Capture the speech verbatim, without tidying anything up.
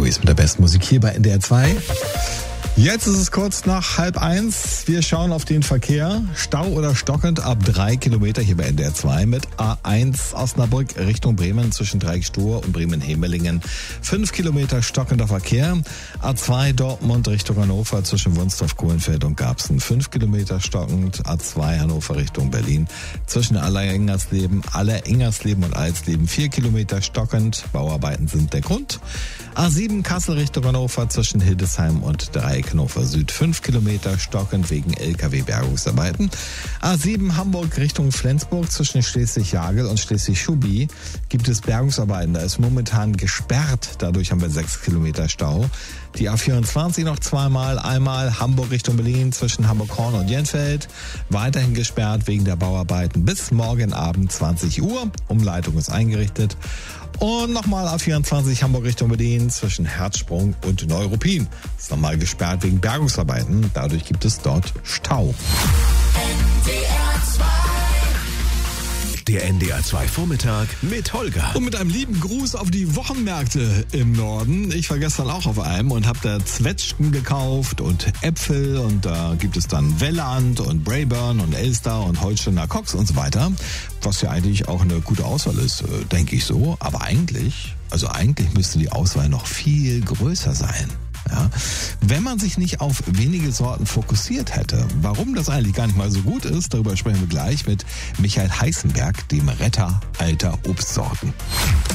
Airways mit der besten Musik hier bei N D R zwei. Jetzt ist es kurz nach halb eins. Wir schauen auf den Verkehr. Stau oder stockend ab drei Kilometer hier bei N D R zwei mit A eins Osnabrück Richtung Bremen zwischen Dreieckstour und Bremen-Hemelingen. Fünf Kilometer stockender Verkehr. A zwei Dortmund Richtung Hannover zwischen Wunstorf, Kohlenfeld und Garbsen. Fünf Kilometer stockend. A zwei Hannover Richtung Berlin zwischen Aller-Ingersleben, Aller-Ingersleben und Alsleben. Vier Kilometer stockend. Bauarbeiten sind der Grund. A sieben Kassel Richtung Hannover zwischen Hildesheim und Dreieck Hannover Süd. Fünf Kilometer stockend wegen L K W-Bergungsarbeiten. A sieben Hamburg Richtung Flensburg zwischen Schleswig-Jagel und Schleswig-Schubi gibt es Bergungsarbeiten. Da ist momentan gesperrt. Dadurch haben wir sechs Kilometer Stau. Die A vierundzwanzig noch zweimal. Einmal Hamburg Richtung Berlin zwischen Hamburg-Horn und Jenfeld. Weiterhin gesperrt wegen der Bauarbeiten bis morgen Abend zwanzig Uhr. Umleitung ist eingerichtet. Und nochmal A vierundzwanzig Hamburg Richtung Berlin zwischen Herzsprung und Neuruppin. Ist nochmal gesperrt wegen Bergungsarbeiten. Dadurch gibt es dort Stau. Der N D R zwei Vormittag mit Holger. Und mit einem lieben Gruß auf die Wochenmärkte im Norden. Ich war gestern auch auf einem und habe da Zwetschgen gekauft und Äpfel. Und da gibt es dann Welland und Braeburn und Elster und Holsteiner Cox und so weiter. Was ja eigentlich auch eine gute Auswahl ist, denke ich so. Aber eigentlich, also eigentlich müsste die Auswahl noch viel größer sein. Ja, wenn man sich nicht auf wenige Sorten fokussiert hätte. Warum das eigentlich gar nicht mal so gut ist, darüber sprechen wir gleich mit Michael Heißenberg, dem Retter alter Obstsorten.